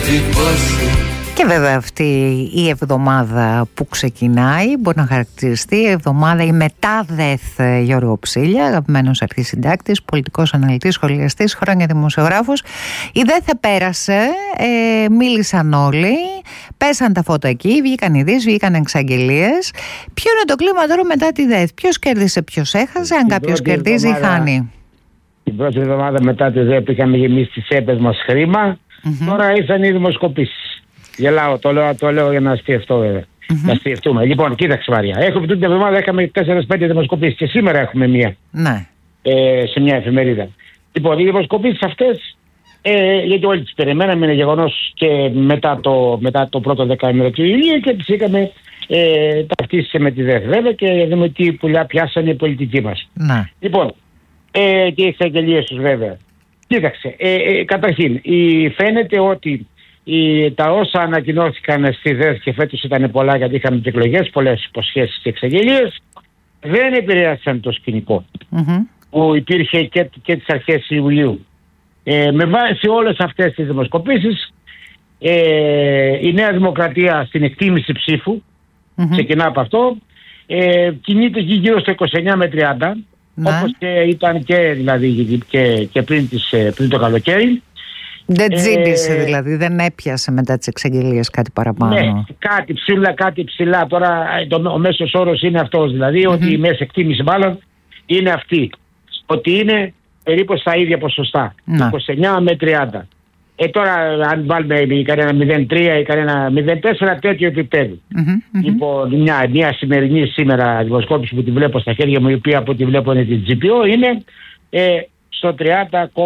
δικό σου. Και βέβαια αυτή η εβδομάδα που ξεκινάει μπορεί να χαρακτηριστεί η εβδομάδα η μετά ΔΕΘ Γιώργο Ψήλια, αγαπημένος αρχισυντάκτης, πολιτικός αναλυτής, σχολιαστής, χρόνια δημοσιογράφος. Η ΔΕΘ πέρασε, μίλησαν όλοι, πέσαν τα φώτα εκεί, βγήκαν ειδήσεις, βγήκαν εξαγγελίες. Ποιο είναι το κλίμα τώρα μετά τη ΔΕΘ? Ποιος κέρδισε, ποιος έχασε, αν κάποιος κερδίζει ή χάνει? Την πρώτη εβδομάδα μετά τη ΔΕΘ είχαμε γεμίσει τις έπες μας χρήμα. Τώρα ήρθαν οι δημοσκοπήσεις. Γελάω, το λέω για να αστιευτώ βέβαια. Να αστιευτούμε. Λοιπόν, κοίταξε Μαρία. Έχουμε την εβδομάδα είχαμε 4-5 δημοσκοπήσεις και σήμερα έχουμε μία. Ναι. Σε μια εφημερίδα. Λοιπόν, οι δημοσκοπήσεις αυτές, γιατί όλοι τις περιμέναμε, είναι γεγονός και μετά το πρώτο δεκαήμερο του Ιουλίου και τις είχαμε ταυτίσει με τη ΔΕΘ βέβαια και δούμε τι πουλιά πιάσανε οι πολιτικοί μας. Ναι. Λοιπόν, και οι εξαγγελίες τους βέβαια. Κοίταξε, καταρχήν, φαίνεται ότι τα όσα ανακοινώθηκαν στη ΔΕΘ και φέτος ήταν πολλά γιατί είχαμε και εκλογές, πολλές υποσχέσεις και εξαγγελίες, δεν επηρέασαν το σκηνικό που υπήρχε και τις αρχές Ιουλίου. Με βάση όλες αυτές τις δημοσκοπήσεις, η Νέα Δημοκρατία στην εκτίμηση ψήφου, ξεκινά από αυτό, κινείται εκεί γύρω στο 29 με 30, όπως και ήταν και, δηλαδή, και πριν το καλοκαίρι. Δεν τζίμπησε δηλαδή, δεν έπιασε μετά τις εξαγγελίες κάτι παραπάνω. Ναι, κάτι ψηλά. Τώρα ο μέσος όρος είναι αυτός, δηλαδή ότι η μέση εκτίμηση μάλλον είναι αυτή. Ότι είναι περίπου στα ίδια ποσοστά, 29 με 30. Τώρα αν βάλουμε κανένα 0,3 ή κανένα 0,4 τέτοιο επίπεδο. Λοιπόν, μια σημερινή σήμερα δημοσκόπηση που τη βλέπω στα χέρια μου, η οποία από ό,τι βλέπω είναι την GPO, είναι στο 30,5.